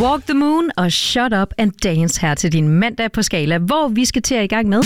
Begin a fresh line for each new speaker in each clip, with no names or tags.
Walk the Moon og Shut Up and Dance her til din mandag på Skala, hvor vi skal til at i gang med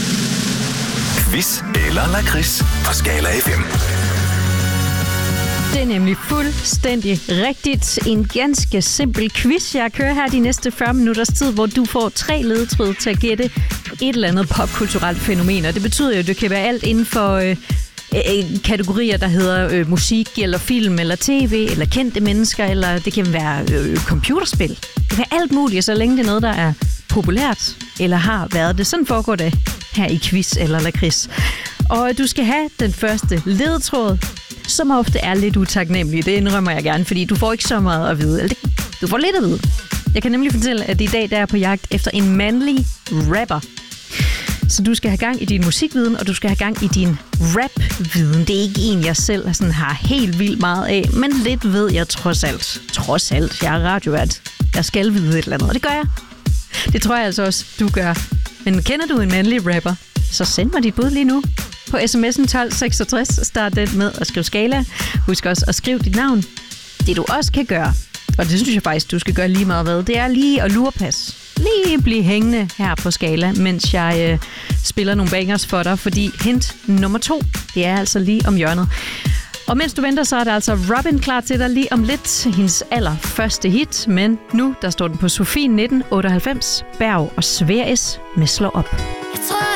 Quiz eller lakrids på Skala FM.
Det er nemlig fuldstændig rigtigt. En ganske simpel quiz, jeg kører her de næste 40 minutters tid, hvor du får 3 ledetråde til at gætte et eller andet popkulturelt fænomen. Og det betyder jo, at det kan være alt inden for kategorier, der hedder musik, eller film, eller tv, eller kendte mennesker, eller det kan være computerspil. Det kan være alt muligt, så længe det er noget, der er populært, eller har været det. Sådan foregår det her i quiz eller lakrids. Og du skal have den første ledetråd, som ofte er lidt utaknemmelig. Det indrømmer jeg gerne, fordi du får ikke så meget at vide. Eller du får lidt at vide. Jeg kan nemlig fortælle, at i dag der er på jagt efter en mandlig rapper. Så du skal have gang i din musikviden, og du skal have gang i din rap-viden. Det er ikke en, jeg selv sådan har helt vildt meget af, men lidt ved jeg trods alt. Trods alt, jeg er radiovært. Jeg skal vide et eller andet, og det gør jeg. Det tror jeg altså også, du gør. Men kender du en mandlig rapper, så send mig dit bud lige nu. På sms'en 1266, start den med at skrive Skala. Husk også at skrive dit navn. Det du også kan gøre, og det synes jeg faktisk, du skal gøre lige meget hvad, det er lige at lurepas. Lige blive hængende her på Skala, mens jeg spiller nogle bangers for dig, fordi hint nummer 2, det er altså lige om hjørnet. Og mens du venter, så er der altså Robin klar til dig lige om lidt. Hendes allerførste hit, men nu der står den på Sofie 1998, Berg og Svær S med Slå Op.
Jeg tror,